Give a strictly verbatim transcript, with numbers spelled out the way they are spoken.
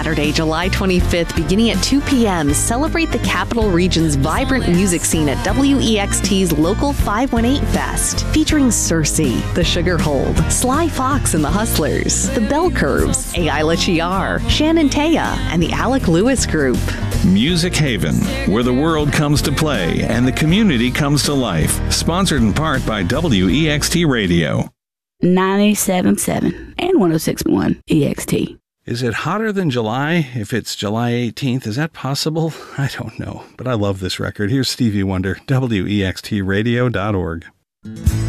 Saturday, July twenty-fifth, beginning at two p.m., celebrate the Capital Region's vibrant music scene at W E X T's Local five one eight Fest, featuring Cersei, The Sugar Hold, Sly Fox and the Hustlers, The Bell Curves, Ayla Chiar, Shannon Taya, and the Alec Lewis Group. Music Haven, where the world comes to play and the community comes to life. Sponsored in part by W E X T Radio. ninety-seven point seven and one oh six point one E X T. Is it hotter than July if it's July eighteenth? Is that possible? I don't know, but I love this record. Here's Stevie Wonder, W E X T radio dot org.